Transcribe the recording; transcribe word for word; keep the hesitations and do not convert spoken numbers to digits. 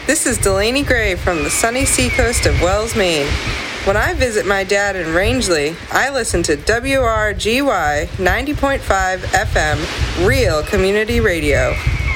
This is Delaney Gray from the sunny seacoast of Wells, Maine. When I visit my dad in Rangeley, I listen to W R G Y ninety point five F M, Real Community Radio.